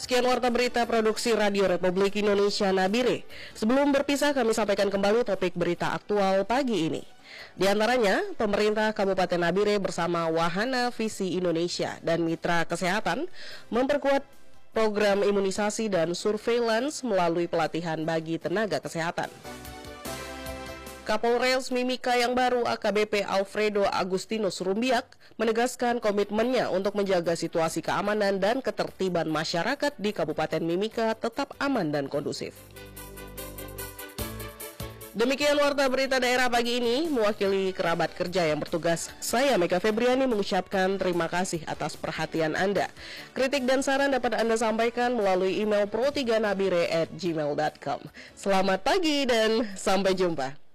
Sekian warta berita produksi Radio Republik Indonesia Nabire. Sebelum berpisah, kami sampaikan kembali topik berita aktual pagi ini. Di antaranya, pemerintah Kabupaten Nabire bersama Wahana Visi Indonesia dan Mitra Kesehatan memperkuat program imunisasi dan surveillance melalui pelatihan bagi tenaga kesehatan. Kapolres Mimika yang baru AKBP Alfredo Agustinus Rumbiak menegaskan komitmennya untuk menjaga situasi keamanan dan ketertiban masyarakat di Kabupaten Mimika tetap aman dan kondusif. Demikian warta berita daerah pagi ini, mewakili kerabat kerja yang bertugas, saya Mega Febriani mengucapkan terima kasih atas perhatian Anda. Kritik dan saran dapat Anda sampaikan melalui email pro3nabire@gmail.com. Selamat pagi dan sampai jumpa.